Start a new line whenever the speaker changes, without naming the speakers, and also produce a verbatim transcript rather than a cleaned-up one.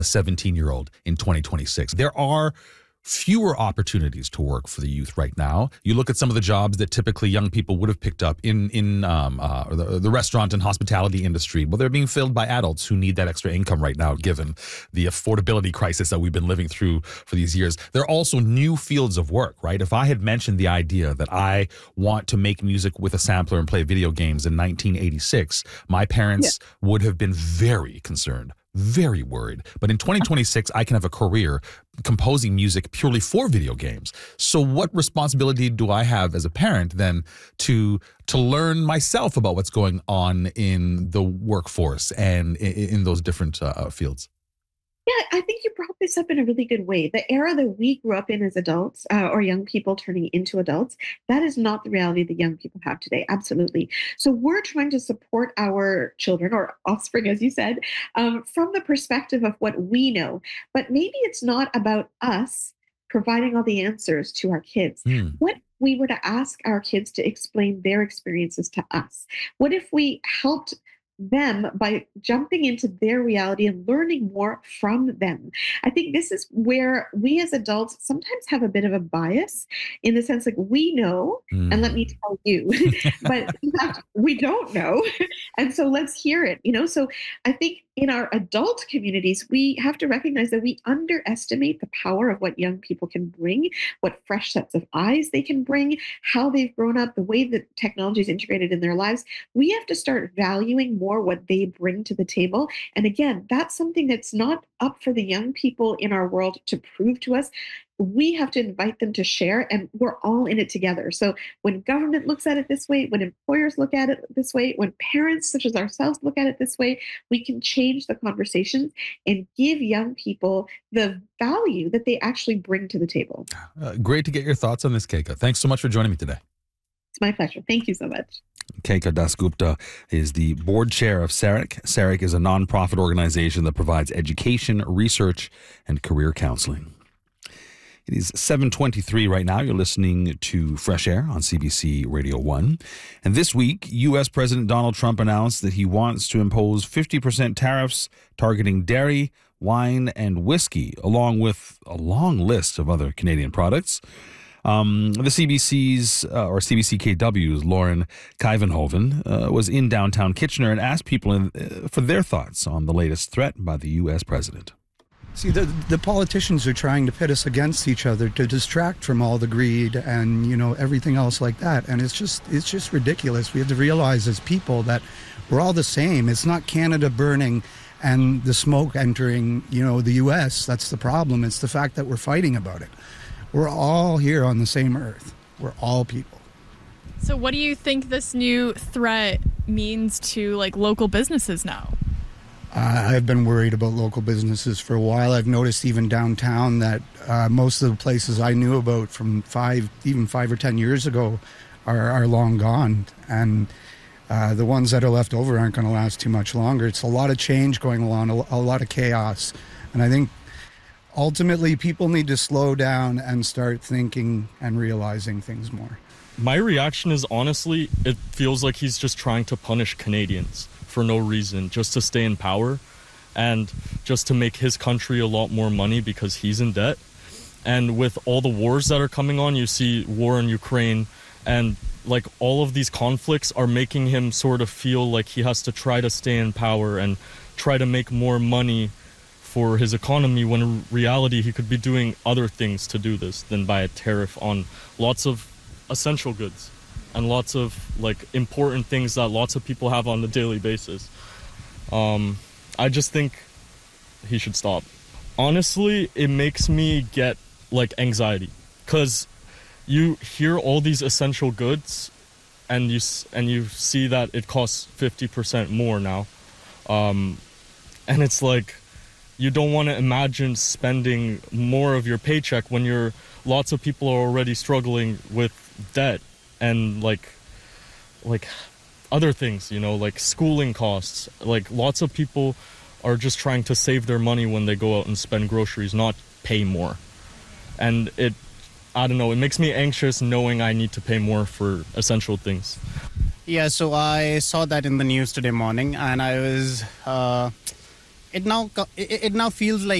a seventeen-year-old in twenty twenty-six. There are fewer opportunities to work for the youth right now. You look at some of the jobs that typically young people would have picked up in in um, uh, the, the restaurant and hospitality industry. Well, they're being filled by adults who need that extra income right now, given the affordability crisis that we've been living through for these years. There are also new fields of work, right? If I had mentioned the idea that I want to make music with a sampler and play video games in nineteen eighty-six, my parents yeah. would have been very concerned. Very worried. But in twenty twenty-six, I can have a career composing music purely for video games. So what responsibility do I have as a parent then to to learn myself about what's going on in the workforce and in, in those different uh, fields?
Yeah, I think you brought this up in a really good way. The era that we grew up in as adults uh, or young people turning into adults, that is not the reality that young people have today. Absolutely. So we're trying to support our children or offspring, as you said, um, from the perspective of what we know. But maybe it's not about us providing all the answers to our kids. Mm. What if we were to ask our kids to explain their experiences to us? What if we helped them by jumping into their reality and learning more from them? I think this is where we as adults sometimes have a bit of a bias in the sense like we know, mm. and let me tell you, but in fact, we don't know. And so let's hear it, you know? So I think in our adult communities, we have to recognize that we underestimate the power of what young people can bring, what fresh sets of eyes they can bring, how they've grown up, the way that technology is integrated in their lives. We have to start valuing more what they bring to the table. And again, that's something that's not up for the young people in our world to prove to us. We have to invite them to share, and we're all in it together. So when government looks at it this way, when employers look at it this way, when parents such as ourselves look at it this way, we can change the conversations and give young people the value that they actually bring to the table.
Uh, great to get your thoughts on this, Keika. Thanks so much for joining me today.
It's my pleasure. Thank you so much.
Keika Dasgupta is the board chair of C E R I C. C E R I C is a nonprofit organization that provides education, research, and career counseling. It is seven twenty-three right now. You're listening to Fresh Air on C B C Radio one. And this week, U S President Donald Trump announced that he wants to impose fifty percent tariffs targeting dairy, wine, and whiskey, along with a long list of other Canadian products. Um, the C B C's uh, or C B C K W's Lauren Kuyvenhoven uh, was in downtown Kitchener and asked people in, uh, for their thoughts on the latest threat by the U S president.
See, the the politicians are trying to pit us against each other to distract from all the greed and, you know, everything else like that. And it's just it's just ridiculous. We have to realize as people that we're all the same. It's not Canada burning and the smoke entering, you know, the U S. That's the problem. It's the fact that we're fighting about it. We're all here on the same earth. We're all people.
So what do you think this new threat means to, like, local businesses now?
Uh, I've been worried about local businesses for a while. I've noticed even downtown that uh, most of the places I knew about from five, even five or ten years ago are, are long gone. And uh, the ones that are left over aren't going to last too much longer. It's a lot of change going on, a, a lot of chaos. And I think ultimately people need to slow down and start thinking and realizing things more.
My reaction is, honestly, it feels like he's just trying to punish Canadians for no reason, just to stay in power and just to make his country a lot more money because he's in debt. And with all the wars that are coming on, you see war in Ukraine, and like all of these conflicts are making him sort of feel like he has to try to stay in power and try to make more money for his economy, when in reality he could be doing other things to do this than buy a tariff on lots of essential goods and lots of like important things that lots of people have on a daily basis. Um, I just think he should stop. Honestly, it makes me get like anxiety because you hear all these essential goods and you and you see that it costs fifty percent more now. Um, and it's like, you don't want to imagine spending more of your paycheck when you're lots of people are already struggling with debt and like like other things, you know, like schooling costs. Like lots of people are just trying to save their money when they go out and spend groceries, not pay more. And it, I don't know, it makes me anxious knowing I need to pay more for essential things.
Yeah, so I saw that in the news today morning, and I was uh, it now co- it, it now feels like